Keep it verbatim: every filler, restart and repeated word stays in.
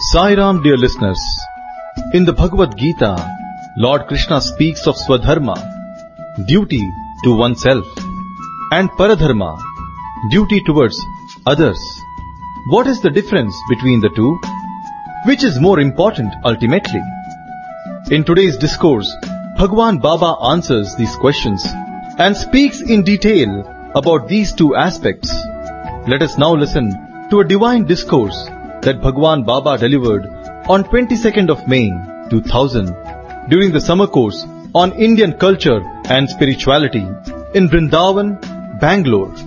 Sai Ram, dear listeners. In the Bhagavad Gita, Lord Krishna speaks of Swadharma, duty to oneself, and Paradharma, duty towards others. What is the difference between the two? Which is more important ultimately? In today's discourse, Bhagwan Baba answers these questions and speaks in detail about these two aspects. Let us now listen to a divine discourse that Bhagwan Baba delivered on twenty-second of May two thousand during the summer course on Indian culture and spirituality in Vrindavan, Bangalore.